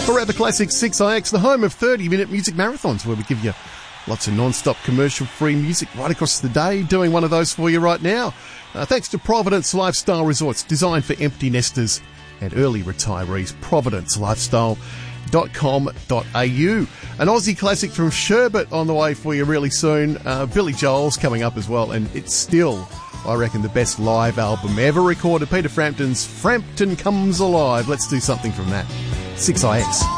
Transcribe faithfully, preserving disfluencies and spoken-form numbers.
Forever Classic six I X, the home of thirty-minute music marathons, where we give you lots of non-stop commercial-free music right across the day. Doing one of those for you right now. Uh, thanks to Providence Lifestyle Resorts, designed for empty nesters and early retirees. providence lifestyle dot com dot a u. An Aussie classic from Sherbet on the way for you really soon. Uh, Billy Joel's coming up as well, and it's still, I reckon, the best live album ever recorded. Peter Frampton's Frampton Comes Alive. Let's do something from that. six I X.